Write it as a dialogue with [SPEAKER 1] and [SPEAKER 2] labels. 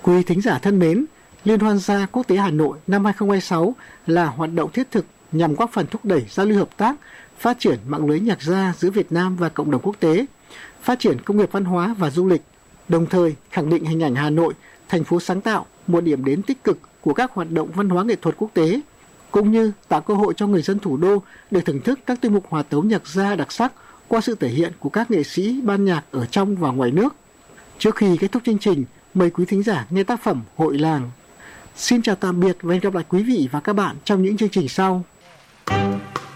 [SPEAKER 1] Quý thính giả thân mến, Liên hoan gia quốc tế Hà Nội năm 2026 là hoạt động thiết thực nhằm góp phần thúc đẩy giao lưu hợp tác, phát triển mạng lưới nhạc gia giữa Việt Nam và cộng đồng quốc tế, phát triển công nghiệp văn hóa và du lịch, đồng thời khẳng định hình ảnh Hà Nội, thành phố sáng tạo, một điểm đến tích cực của các hoạt động văn hóa nghệ thuật quốc tế, cũng như tạo cơ hội cho người dân thủ đô được thưởng thức các tiết mục hòa tấu nhạc gia đặc sắc qua sự thể hiện của các nghệ sĩ ban nhạc ở trong và ngoài nước. Trước khi kết thúc chương trình, mời quý thính giả nghe tác phẩm Hội làng. Xin chào tạm biệt và hẹn gặp lại quý vị và các bạn trong những chương trình sau.